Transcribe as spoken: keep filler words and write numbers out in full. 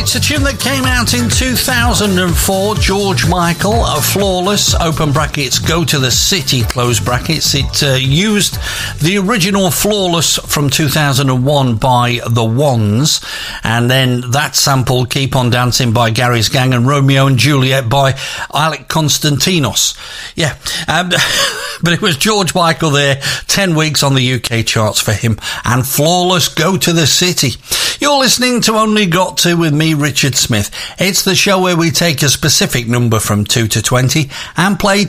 It's a tune that came out in two thousand four. George Michael, uh, Flawless, open brackets, Go to the City, close brackets. It uh, used the original Flawless from two thousand one by The Ones, and then that sample, Keep on Dancing by Gary's Gang, and Romeo and Juliet by Alec Konstantinos. Yeah, um, but it was George Michael there, ten weeks on the U K charts for him, and Flawless, Go to the City. You're listening to Only Got To with me, Richard Smith. It's the show where we take a specific number from two to twenty and play